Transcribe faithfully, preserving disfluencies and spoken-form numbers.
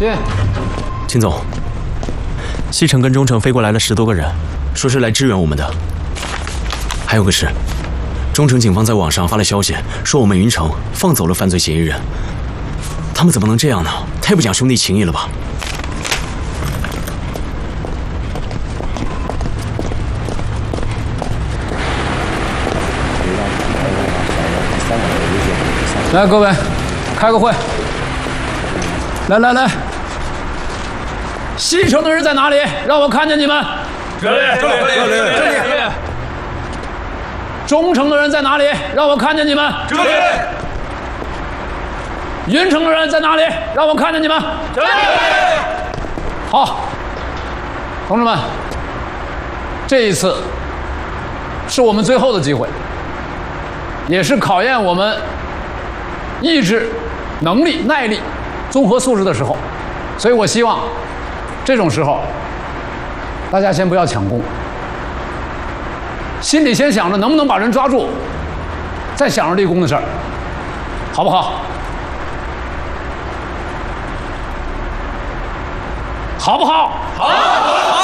进。 秦总，西城跟中城飞过来了十多个人，说是来支援我们的。还有个事，中城警方在网上发了消息，说我们云城放走了犯罪嫌疑人。他们怎么能这样呢？太不讲兄弟情义了吧！ 来，各位，开个会。来来来，西城的人在哪里？让我看见你们。 这里，这里，这里，这里。 中城的人在哪里？让我看见你们。 这里。 云城的人在哪里？让我看见你们。 这里。 好，同志们，这一次是我们最后的机会，也是考验我们 意志、能力、耐力、综合素质的时候，所以我希望这种时候，大家先不要抢功，心里先想着能不能把人抓住，再想着立功的事儿，好不好？好不好？ 好。